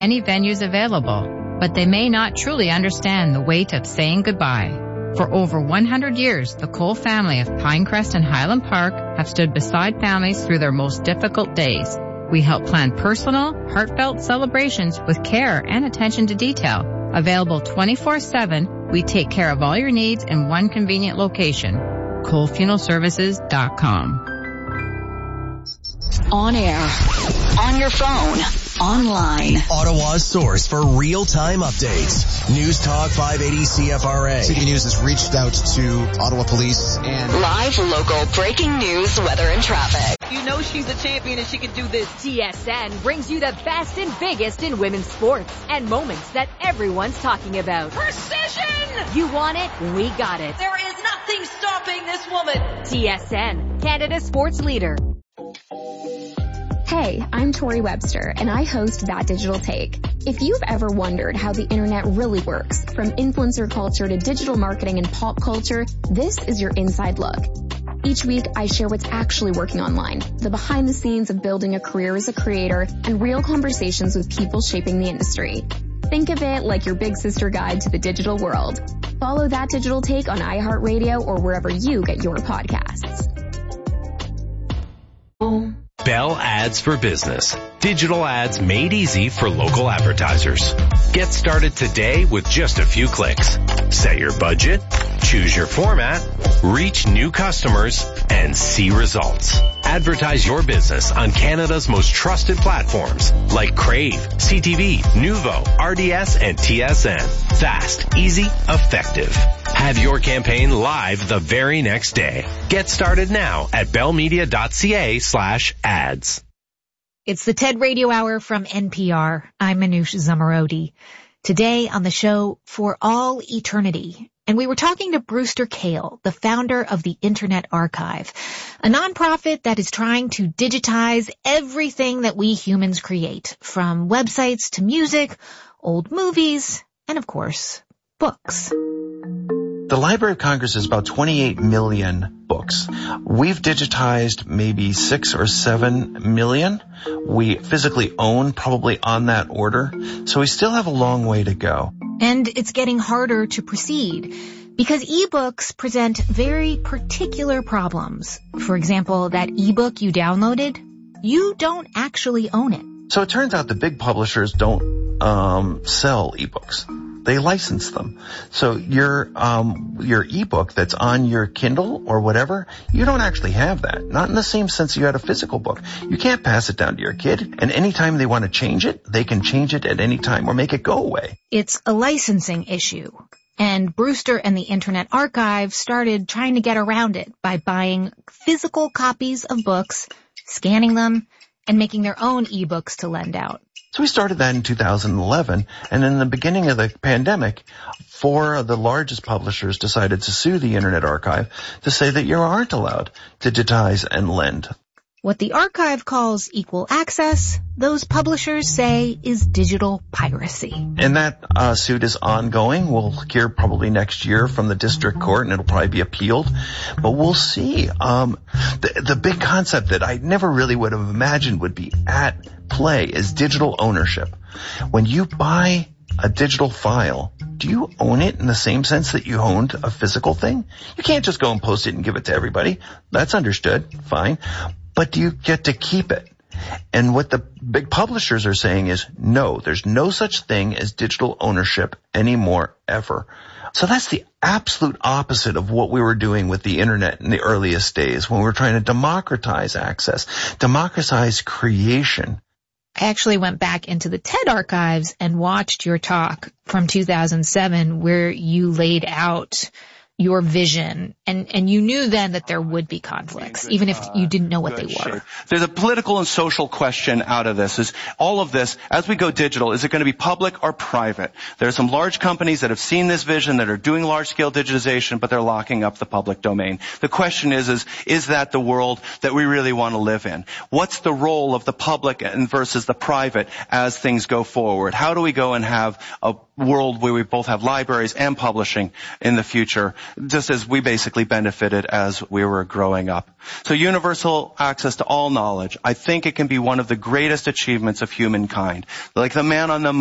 Many venues available, but they may not truly understand the weight of saying goodbye. For over 100 years, the Cole family of Pinecrest and Highland Park have stood beside families through their most difficult days. We help plan personal, heartfelt celebrations with care and attention to detail. Available 24/7, we take care of all your needs in one convenient location. ColeFuneralServices.com. On air, on your phone, online. Ottawa's source for real-time updates. News Talk 580 CFRA. City News has reached out to Ottawa Police and live local breaking news, weather and traffic. You know she's a champion and she can do this. TSN brings you the best and biggest in women's sports and moments that everyone's talking about. Precision! You want it? We got it. There is nothing stopping this woman. TSN, Canada's sports leader. Hey, I'm Tori Webster, and I host That Digital Take. If you've ever wondered how the internet really works, from influencer culture to digital marketing and pop culture, this is your inside look. Each week, I share what's actually working online, the behind the scenes of building a career as a creator, and real conversations with people shaping the industry. Think of it like your big sister guide to the digital world. Follow That Digital Take on iHeartRadio or wherever you get your podcasts. Bell Ads for Business. Digital ads made easy for local advertisers. Get started today with just a few clicks. Set your budget, choose your format, reach new customers, and see results. Advertise your business on Canada's most trusted platforms like Crave, CTV, Nuvo, RDS, and TSN. Fast, easy, effective. Have your campaign live the very next day. Get started now at bellmedia.ca/ads. It's the TED Radio Hour from NPR. I'm Manoush Zomorodi. Today on the show, For All Eternity. And we were talking to Brewster Kahle, the founder of the Internet Archive, a nonprofit that is trying to digitize everything that we humans create, from websites to music, old movies, and of course, books. The Library of Congress is about 28 million books. We've digitized maybe 6 or 7 million. We physically own probably on that order. So we still have a long way to go. And it's getting harder to proceed because ebooks present very particular problems. For example, that ebook you downloaded, you don't actually own it. So it turns out the big publishers don't sell ebooks. They license them. So your ebook that's on your Kindle or whatever, you don't actually have that. Not in the same sense you had a physical book. You can't pass it down to your kid, and anytime they want to change it, they can change it at any time or make it go away. It's a licensing issue. And Brewster and the Internet Archive started trying to get around it by buying physical copies of books, scanning them, and making their own ebooks to lend out. So we started that in 2011, and in the beginning of the pandemic, 4 of the largest publishers decided to sue the Internet Archive to say that you aren't allowed to digitize and lend. What the archive calls equal access, those publishers say is digital piracy. And that suit is ongoing. We'll hear probably next year from the district court, and it'll probably be appealed. But we'll see. The big concept that I never really would have imagined would be at play is digital ownership. When you buy a digital file, do you own it in the same sense that you owned a physical thing? You can't just go and post it and give it to everybody. That's understood. Fine. But do you get to keep it? And what the big publishers are saying is, no, there's no such thing as digital ownership anymore, ever. So that's the absolute opposite of what we were doing with the internet in the earliest days, when we were trying to democratize access, democratize creation. I actually went back into the TED archives and watched your talk from 2007 where you laid out your vision, and you knew then that there would be conflicts, even if you didn't know what they were. There's a political and social question out of this. Is all of this, as we go digital, is it going to be public or private? There are some large companies that have seen this vision, that are doing large-scale digitization, but they're locking up the public domain. The question is that the world that we really want to live in? What's the role of the public versus the private as things go forward? How do we go and have a world where we both have libraries and publishing in the future, just as we basically benefited as we were growing up. So universal access to all knowledge, I think it can be one of the greatest achievements of humankind. Like the man on the